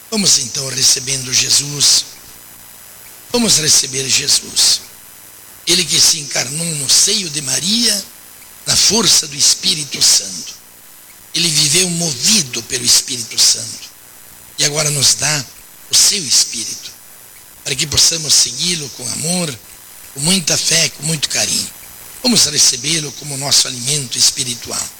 Vamos então recebendo Jesus. Vamos receber Jesus. Ele que se encarnou no seio de Maria, na força do Espírito Santo. Ele viveu movido pelo Espírito Santo. E agora nos dá o seu Espírito, para que possamos segui-lo com amor, com muita fé, com muito carinho. Vamos recebê-lo como nosso alimento espiritual.